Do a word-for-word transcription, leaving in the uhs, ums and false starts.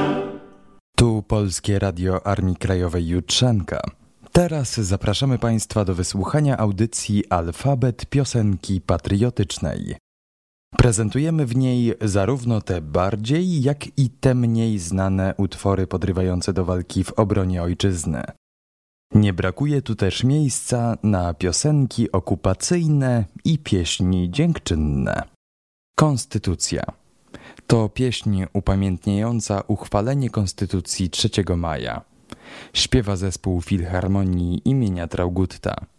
Tu Polskie Radio Armii Krajowej Jutrzenka. Teraz zapraszamy Państwa do wysłuchania audycji Alfabet Piosenki Patriotycznej. Prezentujemy w niej zarówno te bardziej, jak i te mniej znane utwory podrywające do walki w obronie ojczyzny. Nie brakuje tu też miejsca na piosenki okupacyjne i pieśni dziękczynne. Konstytucja. To pieśń upamiętniająca uchwalenie Konstytucji trzeciego maja. Śpiewa zespół Filharmonii imienia Traugutta.